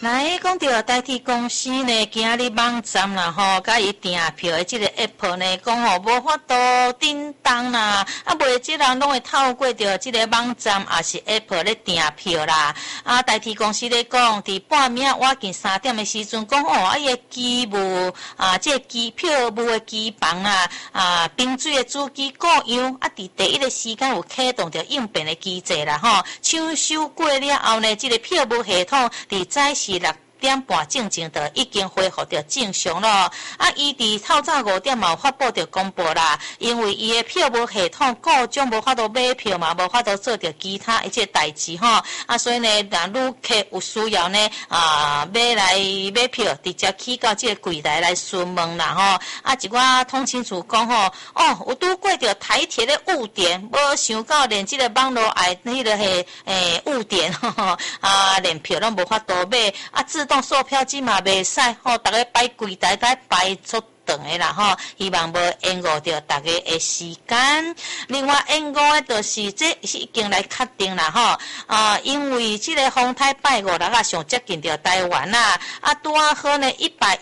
来讲到代替公司呢，今日网站啦吼，甲伊订票的即个 app 呢，讲吼无法度叮当啦，卖即人拢会透过着即个网站也是 app 咧订票啦。代替公司咧讲，伫半暝我近3点的时阵讲伊个机务即个机票务的机房啦，冰水的主机故障，伫第一个时间有启动着应变的机制啦吼。抢修过了后呢，即个票务系统伫早时6点半正就已经恢复到正常咯。伊伫透早5点嘛有发布着公布啦，因为伊的票务系统故障，无法度买票嘛，无法度做着其他一切代志吼。所以呢，若旅客有需要呢，要来买票，直接去到这个柜台来询问啦吼。一寡通勤处讲吼，有拄过着台铁的误点，无想到连这个网络迄个误点吼，连票拢无法度买，自动售票机嘛袂使吼，大家摆柜台该摆出长的啦吼，希望无延误着大家的时间。另外延误的就是这是已经来确定啦吼，因为这个风台拜5啦上接近着台湾啦，拄好呢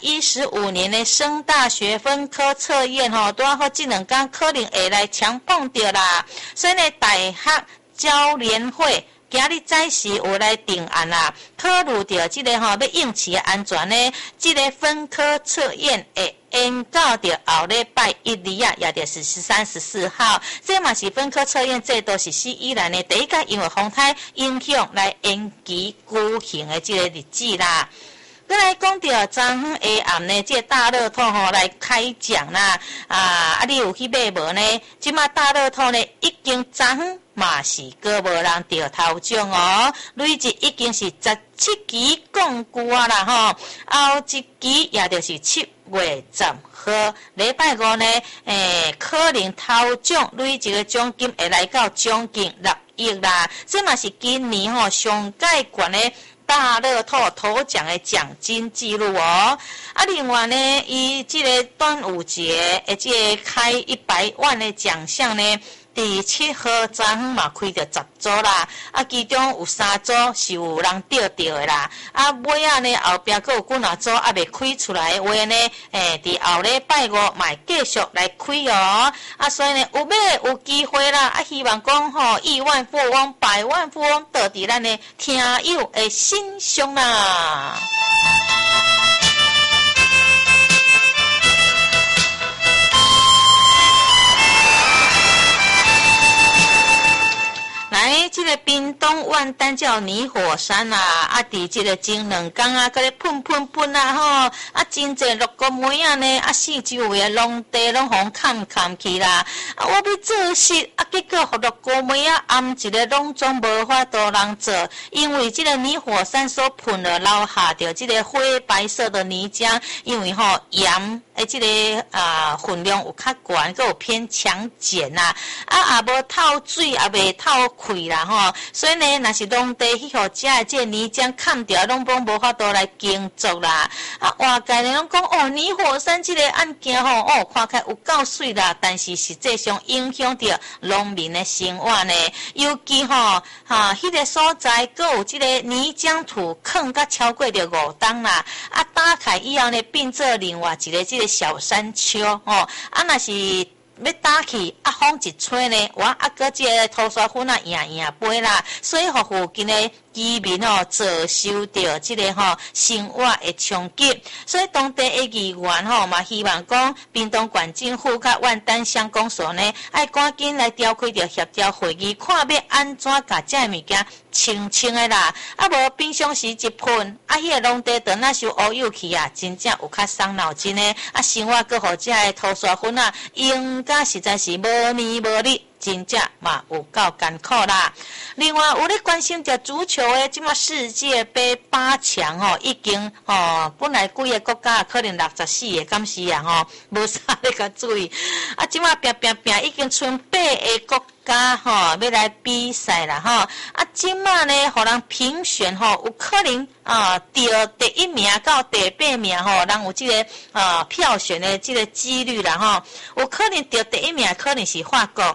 115年的升大学分科测验吼，拄好这2天可能会来强碰着啦，所以呢大学教联会今日早时有来定案啦，考虑到这个要应市的安全呢，这个分科测验会延到着后礼拜1、2也就是13、14号，这嘛是分科测验制度实施以来呢第一届因为风台影响来延期举行的这个日子啦。再来讲到昨昏下暗呢，这个大乐透吼来开奖啦，你有去买无呢？即马大乐透呢已经昨昏嘛是个无人得头奖哦，累计已经是17期冠军啦吼，后一期也就是7月10号，礼拜5呢，可能头奖累计的奖金会来到将近6亿啦，这嘛是今年吼上届悬的大乐透头奖的奖金记录哦。另外呢，伊这个端午节这个开100万的奖项呢，第7号昨昏嘛开着10组啦，其中有3组是有人得到的啦，尾呢后壁还有几哪组未开出来的话呢，伫后礼拜5嘛继续来开哦，所以呢有买有机会啦，希望讲吼亿万富翁、百万富翁到伫咱的听友的心上啦。来，这个屏东万丹叫泥火山啦，伫这个前2天搁咧喷啦吼，真济6个妹仔呢，四周围的农地拢互砍去啦，我要做事，结果6个妹仔暗一个拢总无法度人做，因为这个泥火山所喷了留下着这个灰白色的泥浆，因为盐这个分量有较悬，搁有偏强碱啦，也无透水，也未透开啦吼，所以呢，若是农地去互遮的这个泥浆砍掉，拢无法度来耕作啦。外界呢拢讲泥火山这个案件吼，看起来有够水啦，但是实际上影响到农民的生活呢。尤其迄个所在，搁有这个泥浆土坑甲超过着5吨啦，打开以后呢，变做另外一个这个小山丘若是要打去风一吹呢，搁这个土沙粉硬飞啦，所以互附近的居民遭受到这个生活的冲击，所以当地的议员嘛希望讲，屏东县政府甲万丹乡公所呢，爱赶紧来召开着协调会议，看要安怎甲这物件清的啦，无平常时一喷，迄个农地等收乌有去真正有较伤脑筋的，生活搁互这个土沙粉用甲实在是无年无日。真正嘛有够艰苦啦。另外有咧关心着足球的，即马世界杯8强已经本来几个国家可能64个，敢是无啥咧甲注意。即马拼已经剩8个国家要来比赛啦即马呢，互人评选有可能得第1名到第8名人有这个票选的这个几率啦有可能得第1名可能是法国。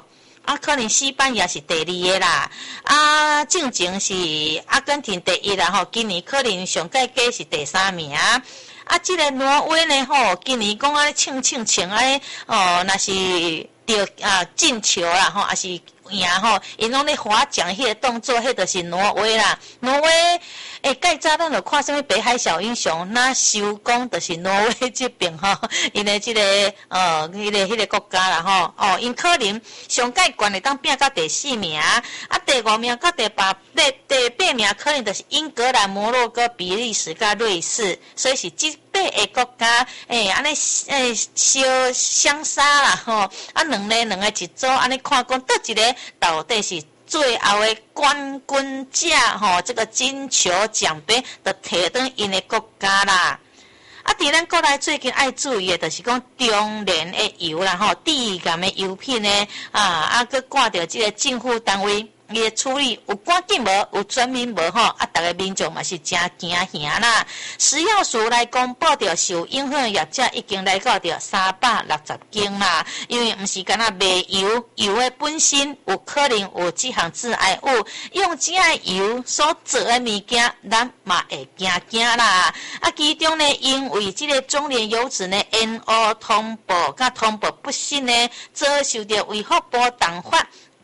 可能西班牙是第2个啦，正经是阿根廷第1啦吼，今年可能上届加是第3名。这个挪威呢吼，今年讲唱若是得进球啦吼，还是赢吼，因拢咧划桨迄个动作，迄就是挪威啦。挪威介早咱就看什么北海小英雄，那收工就是挪威这边吼，因为这个迄个国家啦吼，因可能上届冠会当拼到第4名，第5名到第8名可能就是英格兰、摩洛哥、比利时甲瑞士，所以是这8个国家安尼相杀啦吼，两个一组，安尼看讲倒一个到底是最后的冠军者吼，这个金球奖杯就摕转因的国家啦。伫咱国内最近爱注意的，就是讲中联的油啦吼，低盐的油品呢佮挂着这个政府单位。伊的处理有赶紧无，有专门无吼，大家民众嘛是真惊吓啦。食药署来公布着受影响业者已经来到着360间啦，因为毋是干那卖油，油的本身有可能有这项致癌物，用这个油所做的物件，咱嘛会惊啦。其中呢，因为这个中联油脂呢，NO 通报甲通报不实呢，遭受到卫福部重罚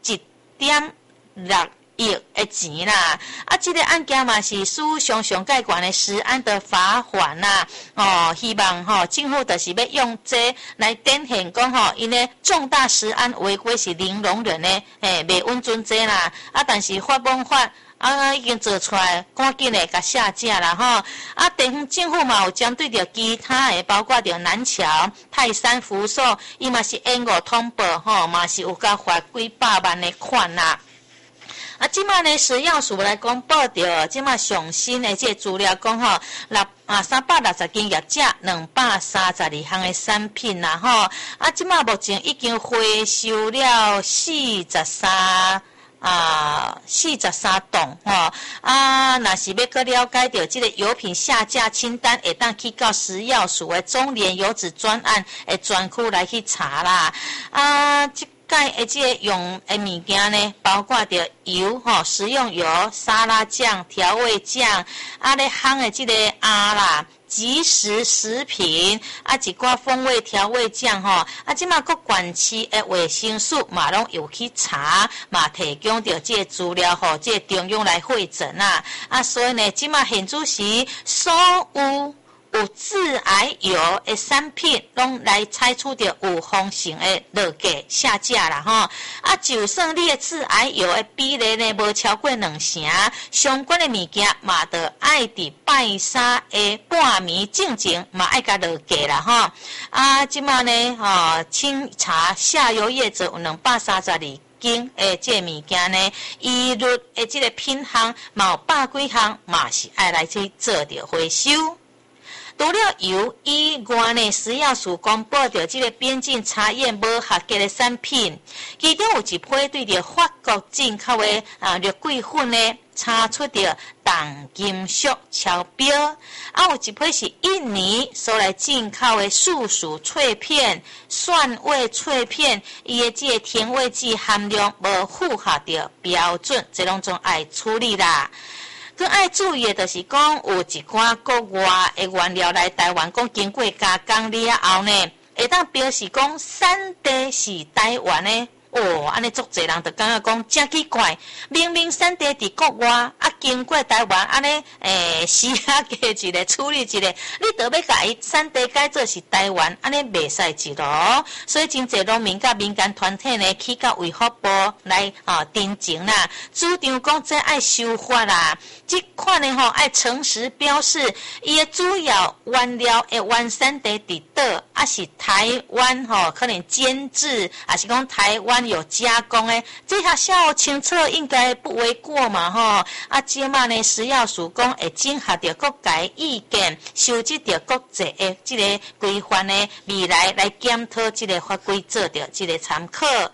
1.6亿的钱啦，这个案件嘛是属上介悬的食安的罚款啦，希望政府就是要用这来展现讲因为重大食安违规是零容忍的，袂稳准这啦，但是法已经做出来，赶紧的甲下架啦吼。地方政府嘛有针对着其他的，包括着南桥、泰山、福寿，伊嘛是N5通报嘛是有甲罚几百万的款啦。即摆呢，食药署来公布着即摆上新的这资料讲360间业者232项的产品啦吼。即摆目前已经回收了43栋若是要搁了解到这个油品下架清单，会当去到食药署的中联油脂专案的专区来去查啦。这个用的物件呢，包括着油食用油、沙拉酱、调味酱，咧烘的这个啦。即食食品一寡风味调味酱即马各县市的卫生署嘛拢有去查，嘛提供着这个资料这个中央来会诊所以呢，即马现主时所有致癌油的产品，拢来采取着有风险的落价下架啦就算你的致癌油的比例呢无超过2成，相关的物件嘛得爱伫拜三的半暝之前嘛爱甲落价啦即马呢清查下游业者有232间的这物件呢，一律的这个品项嘛有100几项嘛是爱来去做着回收。除了油以外呢，食药署公布着这个边境查验无合格的产品，其中有一批对着法国进口的氯桂粉呢，查出着重金属超标，有一批是印尼所来进口的树薯脆片、蒜味脆片，伊的这个甜味剂含量无符合着标准，这拢总爱处理啦。更爱注意的就是讲，有一寡国外的原料来台湾，讲经过加工了后呢，会当表示讲产地是台湾的。安尼足侪人就感觉讲真奇怪，明明产地伫国外，经过台湾安尼施加一个处理一个，你倒要甲伊产地改做是台湾，安尼袂使一咯。所以真侪农民甲民间团体呢，去到卫福部来陈情啦，主张讲这爱修法啦，这款呢爱诚实标示伊的主要原料的原产地伫倒，是台湾可能监制，还是讲台湾有加工的，这下写清楚应该不为过嘛即马呢，食药署讲会整合着各界意见，收集着国际的这个规范呢，未来来检讨这个法规，做着这个参考。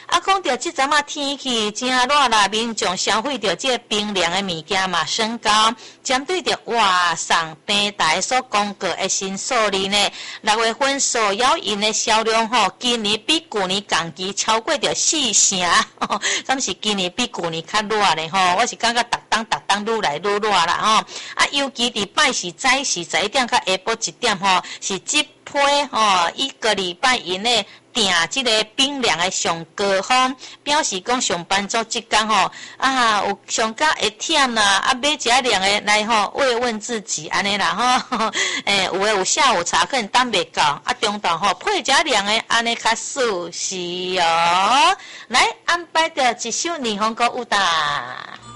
啊，讲到即阵啊天气真热啦，民众消费着即个冰凉的物件嘛升高。针对着外送平台所公告的新数字呢，6月份所有因的销量吼，今年比去年同期超过着4成，敢是今年比去年较热咧吼？我是感觉逐当愈来愈热啦吼。啊，尤其伫拜四早时11点到下晡1点吼，是即批吼一个礼拜以内定即个冰凉的上高峰，表示讲上班族即天吼啊有上加会忝啦，啊买一下凉的来吼慰问自己安尼啦吼，有诶有下午茶可能等袂到，啊中昼吼配一下凉的安尼较舒适哦。来安排着一首霓虹歌舞蹈。